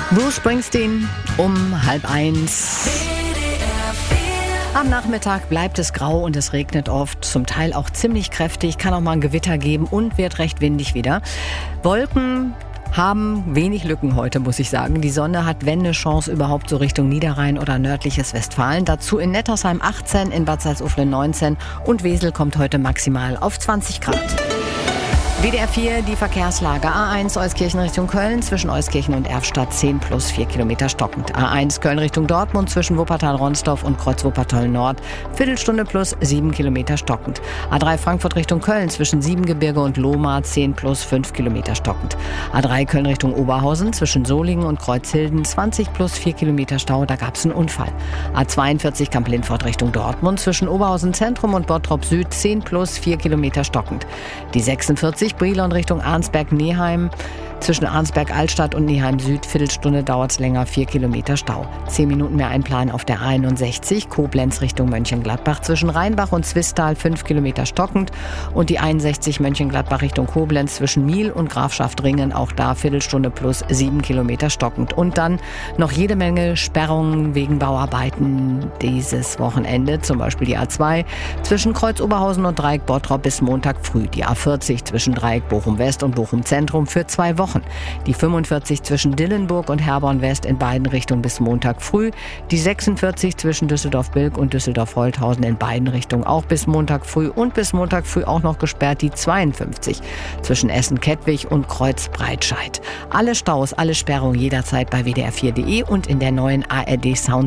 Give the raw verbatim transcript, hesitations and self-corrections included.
Bruce Springsteen um halb eins. Am Nachmittag bleibt es grau und es regnet oft, zum Teil auch ziemlich kräftig, kann auch mal ein Gewitter geben und wird recht windig wieder. Wolken haben wenig Lücken heute, muss ich sagen. Die Sonne hat Wendechance überhaupt so Richtung Niederrhein oder nördliches Westfalen. Dazu in Nettersheim achtzehn, in Bad Salzuflen neunzehn und Wesel kommt heute maximal auf zwanzig Grad. W D R vier, die Verkehrslage. A eins Euskirchen Richtung Köln, zwischen Euskirchen und Erfstadt zehn plus vier Kilometer stockend. A eins Köln Richtung Dortmund, zwischen Wuppertal-Ronsdorf und Kreuz Wuppertal-Nord, Viertelstunde plus sieben Kilometer stockend. A drei Frankfurt Richtung Köln, zwischen Siebengebirge und Lohmar zehn plus fünf Kilometer stockend. A drei Köln Richtung Oberhausen, zwischen Solingen und Kreuzhilden zwanzig plus vier Kilometer Stau, da gab es einen Unfall. A zweiundvierzig Kamp-Lindfort Richtung Dortmund, zwischen Oberhausen Zentrum und Bottrop Süd zehn plus vier Kilometer stockend. Die sechsundvierzig Brilon Richtung Arnsberg-Neheim. Zwischen Arnsberg-Altstadt und Neheim-Süd, Viertelstunde dauert es länger, vier Kilometer Stau. Zehn Minuten mehr einplanen auf der A einundsechzig, Koblenz Richtung Mönchengladbach. Zwischen Rheinbach und Zwistal fünf Kilometer stockend. Und die einundsechzig Mönchengladbach Richtung Koblenz zwischen Miel und Grafschaft Ringen, auch da Viertelstunde plus sieben Kilometer stockend. Und dann noch jede Menge Sperrungen wegen Bauarbeiten dieses Wochenende. Zum Beispiel die A zwei zwischen Kreuz Oberhausen und Dreieck Bottrop bis Montag früh. Die A vierzig zwischen Dreieck Bochum West und Bochum Zentrum für zwei Wochen. Die fünfundvierzig zwischen Dillenburg und Herborn West in beiden Richtungen bis Montag früh. Die sechsundvierzig zwischen Düsseldorf-Bilk und Düsseldorf-Holthausen in beiden Richtungen auch bis Montag früh. Und bis Montag früh auch noch gesperrt die zweiundfünfzig zwischen Essen-Kettwig und Kreuz-Breitscheid. Alle Staus, alle Sperrungen jederzeit bei w d r vier punkt d e und in der neuen A R D Sound